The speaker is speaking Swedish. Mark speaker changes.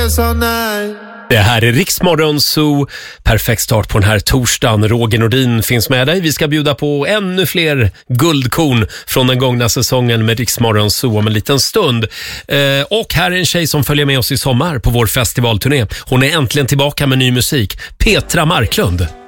Speaker 1: Det här är Riksmorgon Zoo. Perfekt start på den här torsdagen. Roger Nordin finns med dig. Vi ska bjuda på ännu fler guldkorn från den gångna säsongen med Riksmorgon Zoo om en liten stund. Och här är en tjej som följer med oss i sommar på vår festivalturné. Hon är äntligen tillbaka med ny musik. Petra Marklund.